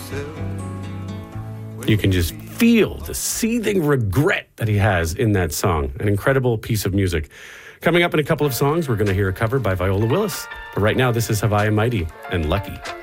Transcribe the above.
You can just feel the seething regret that he has in that song. An incredible piece of music. Coming up in a couple of songs, we're going to hear a cover by Viola Willis. But right now, this is Hawaii Mighty and Lucky.